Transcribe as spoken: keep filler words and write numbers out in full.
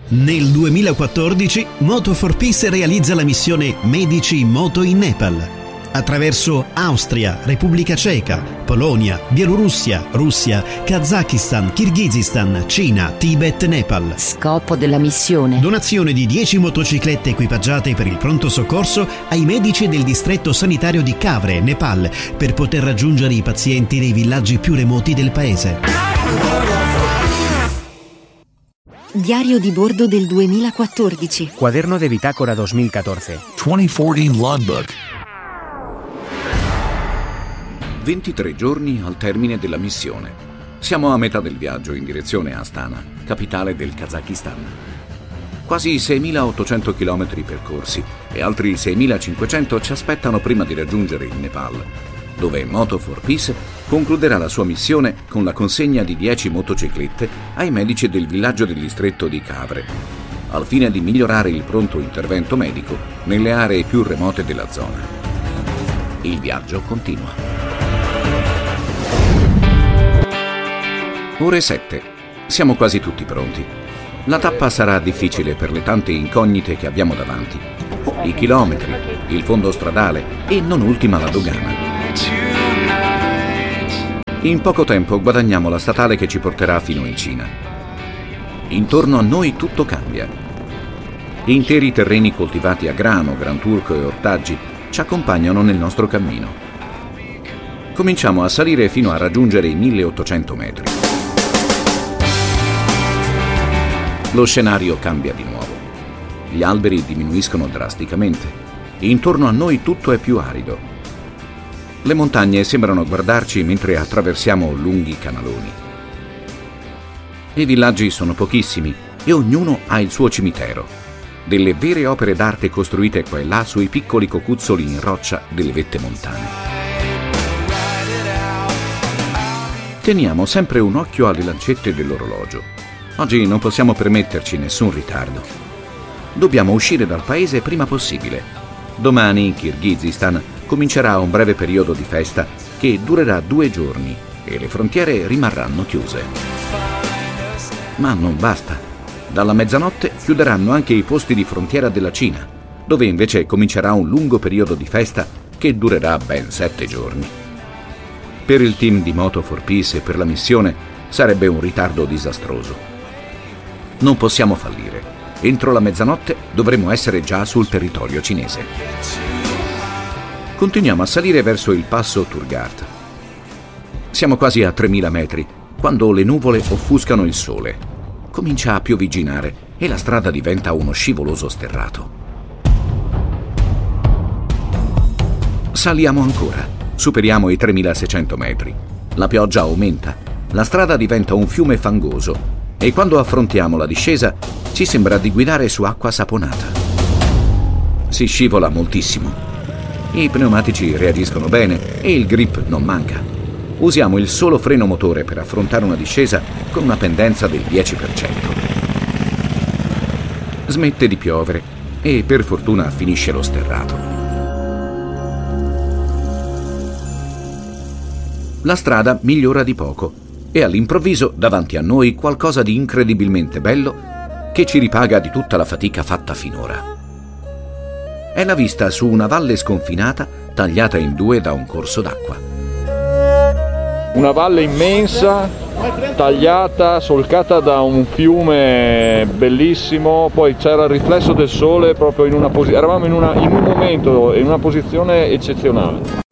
Nel duemilaquattordici Moto for Peace realizza la missione Medici in Moto in Nepal. Attraverso Austria, Repubblica Ceca, Polonia, Bielorussia, Russia, Kazakistan, Kirghizistan, Cina, Tibet, Nepal. Scopo della missione: donazione di dieci motociclette equipaggiate per il pronto soccorso ai medici del distretto sanitario di Kavre, Nepal, per poter raggiungere i pazienti nei villaggi più remoti del paese. Diario di bordo del duemilaquattordici. Cuaderno de bitácora duemilaquattordici. duemilaquattordici Logbook. ventitré giorni al termine della missione. Siamo a metà del viaggio in direzione Astana, capitale del Kazakistan. Quasi seimilaottocento chilometri percorsi e altri seimilacinquecento ci aspettano prima di raggiungere il Nepal, dove Moto for Peace concluderà la sua missione con la consegna di dieci motociclette ai medici del villaggio del distretto di Kavre, al fine di migliorare il pronto intervento medico nelle aree più remote della zona. Il viaggio continua. Ore sette. Siamo quasi tutti pronti. La tappa sarà difficile per le tante incognite che abbiamo davanti. I chilometri, il fondo stradale e non ultima la dogana. In poco tempo guadagniamo la statale che ci porterà fino in Cina. Intorno a noi tutto cambia. Interi terreni coltivati a grano, granturco e ortaggi ci accompagnano nel nostro cammino. Cominciamo a salire fino a raggiungere i milleottocento metri. Lo scenario cambia di nuovo. Gli alberi diminuiscono drasticamente. Intorno a noi tutto è più arido. Le montagne sembrano guardarci mentre attraversiamo lunghi canaloni. I villaggi sono pochissimi e ognuno ha il suo cimitero. Delle vere opere d'arte costruite qua e là sui piccoli cocuzzoli in roccia delle vette montane. Teniamo sempre un occhio alle lancette dell'orologio. Oggi non possiamo permetterci nessun ritardo. Dobbiamo uscire dal paese prima possibile. Domani in Kirghizistan comincerà un breve periodo di festa che durerà due giorni e le frontiere rimarranno chiuse. Ma non basta. Dalla mezzanotte chiuderanno anche i posti di frontiera della Cina, dove invece comincerà un lungo periodo di festa che durerà ben sette giorni. Per il team di Moto for Peace e per la missione sarebbe un ritardo disastroso. Non possiamo fallire. Entro la mezzanotte dovremo essere già sul territorio cinese. Continuiamo a salire verso il passo Turgat. Siamo quasi a tremila metri, quando le nuvole offuscano il sole. Comincia a piovigginare e la strada diventa uno scivoloso sterrato. Saliamo ancora. Superiamo i tremilaseicento metri. La pioggia aumenta. La strada diventa un fiume fangoso e quando affrontiamo la discesa ci sembra di guidare su acqua saponata. Si scivola moltissimo. I pneumatici reagiscono bene e il grip non manca. Usiamo il solo freno motore per affrontare una discesa con una pendenza del dieci per cento. Smette di piovere e per fortuna finisce lo sterrato. La strada migliora di poco e all'improvviso davanti a noi qualcosa di incredibilmente bello che ci ripaga di tutta la fatica fatta finora. È la vista su una valle sconfinata tagliata in due da un corso d'acqua. Una valle immensa, tagliata, solcata da un fiume bellissimo, poi c'era il riflesso del sole proprio in una posizione, eravamo in, una, in un momento, in una posizione eccezionale.